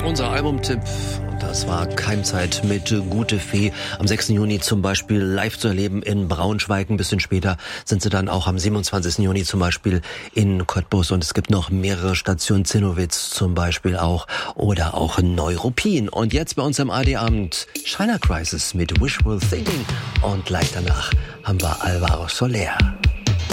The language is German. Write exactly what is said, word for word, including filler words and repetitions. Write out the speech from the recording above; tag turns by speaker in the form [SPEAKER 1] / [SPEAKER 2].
[SPEAKER 1] Unser Albumtipp, und das war Keimzeit mit Gute Fee. Am sechsten Juni zum Beispiel live zu erleben in Braunschweig. Ein bisschen später sind sie dann auch am siebenundzwanzigsten Juni zum Beispiel in Cottbus. Und es gibt noch mehrere Stationen, Zinnowitz zum Beispiel auch oder auch Neuruppin. Und jetzt bei uns im A D Abend China Crisis mit Wishful Thinking. Und gleich danach haben wir Alvaro Soler.